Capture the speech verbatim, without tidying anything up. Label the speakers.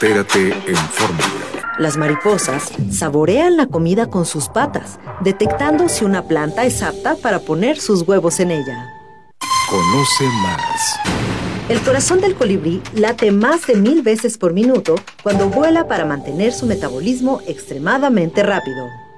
Speaker 1: Entérate en Fórmula.
Speaker 2: Las mariposas saborean la comida con sus patas, detectando si una planta es apta para poner sus huevos en ella.
Speaker 1: Conoce más.
Speaker 2: El corazón del colibrí late más de mil veces por minuto cuando vuela para mantener su metabolismo extremadamente rápido.